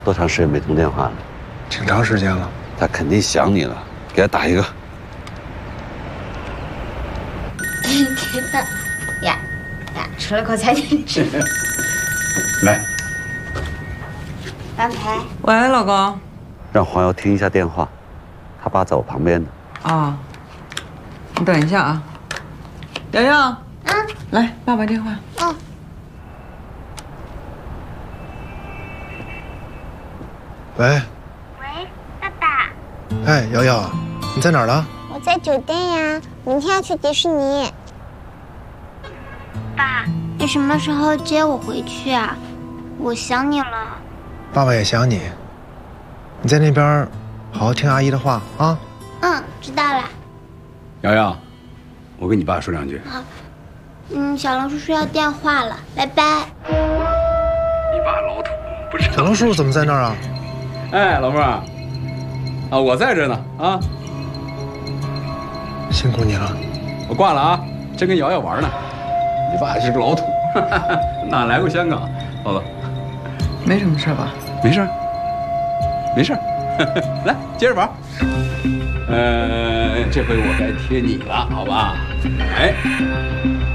多长时间没通电话了？ 挺长时间了。 他肯定想你了，给他打一个。 真的呀，吃了口菜点吃。 来， 翻牌。 喂，老公。 让黄瑶听一下电话，他爸在我旁边呢。 哦，你等一下啊。瑶瑶。来，爸爸电话。 哦。 喂。 喂，爸爸。 哎，瑶瑶，你在哪儿呢？ 我在酒店呀，明天要去迪士尼。爸，你什么时候接我回去啊？我想你了。 爸爸也想你。你在那边好好听阿姨的话啊。 知道了。 瑶瑶，我跟你爸说两句。 好。小龙叔叔要电话了，拜拜。 你爸老土，不知道。 小龙叔叔怎么在那儿啊？ 哎，老妹儿啊，我在这呢啊。 辛苦你了。 我挂了啊，正跟瑶瑶玩呢。你爸是个老土，哪来过香港？走走。 没什么事吧？ 没事，没事。来，接着玩。这回我该贴你了，好吧？哎。